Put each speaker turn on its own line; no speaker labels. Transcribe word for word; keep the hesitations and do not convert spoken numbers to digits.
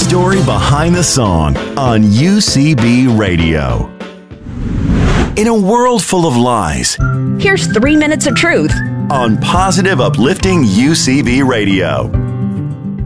story behind the song on U C B Radio. In a world full of lies,
here's three minutes of truth
on positive, uplifting U C B Radio.